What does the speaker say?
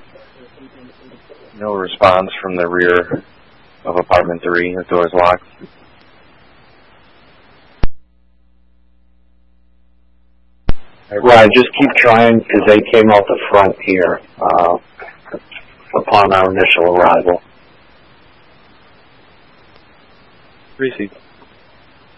No response from the rear of apartment 3. The door's locked. Right, just keep trying because they came out the front here upon our initial arrival. Receive.